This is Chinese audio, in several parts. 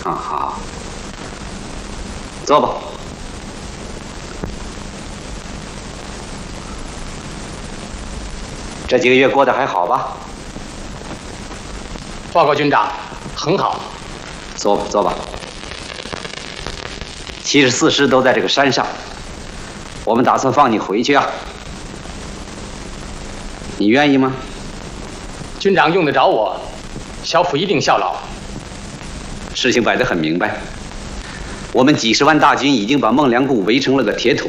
好，坐吧。这几个月过得还好吧？ 报告军长，很好。 坐吧，坐吧。74师都在这个山上，我们打算放你回去啊。你愿意吗？ 军长用得着我，小府一定效劳。 事情摆得很明白，我们几十万大军已经把孟良崮围成了个铁桶。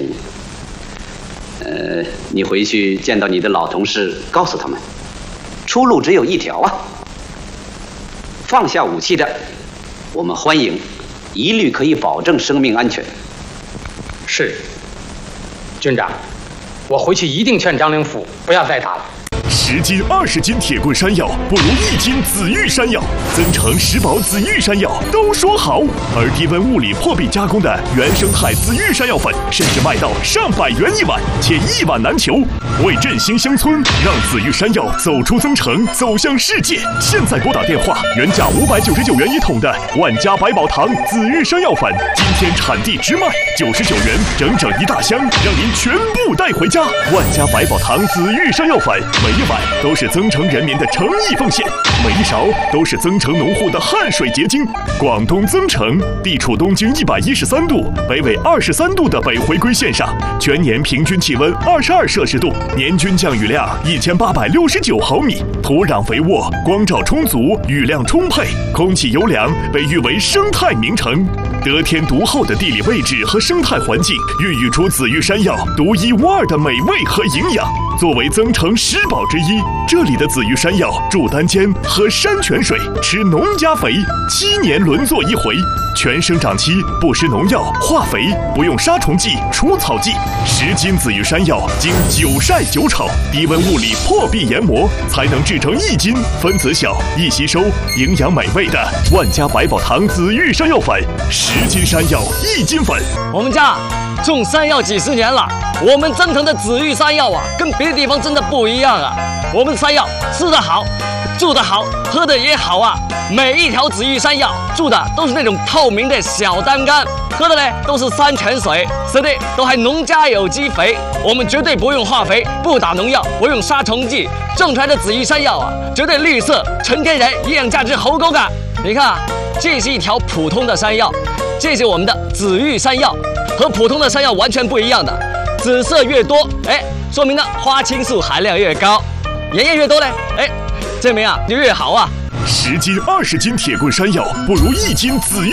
你回去见到你的老同事，告诉他们，出路只有一条啊！放下武器的，我们欢迎，一律可以保证生命安全。 是，军长，我回去一定劝张灵甫不要再打了。 10斤、20斤铁棍山药不如1斤紫玉山药，增城、石宝紫玉山药都说好。而低温物理破壁加工的原生态紫玉山药粉，甚至卖到上百元一碗，且一碗难求。为振兴乡村，让紫玉山药走出增城，走向世界。现在拨打电话，原价599元一桶的万家百宝堂紫玉山药粉，今天产地直卖99元，整整1大箱，让您全部带回家。万家百宝堂紫玉山药粉，每一碗都是增城人民的诚意奉献，每一勺都是增城农户的汗水结晶。广东增城地处东经113度、北纬23度的北回归线上，全年平均气温22摄氏度，年均降雨量1869毫米，土壤肥沃，光照充足，雨量充沛，空气优良，被誉为生态名城。得天独厚的地理位置和生态环境，孕育出紫玉山药独一无二的美味和营养。作为增城10宝之一，这里的紫玉山药住单间，喝山泉水，吃农家肥，7年轮作一回，全生长期不施农药、化肥，不用杀虫剂、除草剂。10斤紫玉山药经9晒9炒，低温物理破壁研磨，才能制成1斤，分子小、易吸收、营养美味的万家百宝堂紫玉山药粉。10斤山药1斤粉。 我们家种山药几十年了，我们增城的紫玉山药啊，跟别的地方真的不一样啊。我们山药吃得好，住得好，喝得也好啊。每一条紫玉山药住的都是那种透明的小单干，喝的呢都是山泉水，吃的都还农家有机肥。我们绝对不用化肥，不打农药，不用杀虫剂，种出来的紫玉山药啊，绝对绿色、纯天然，营养价值好高的。你看啊，这是一条普通的山药，这是我们的紫玉山药，和普通的山药完全不一样的。紫色越多，说明呢花青素含量越高；盐液越多呢，证明啊就越好啊。 10斤、20斤铁棍山药不如1斤紫玉。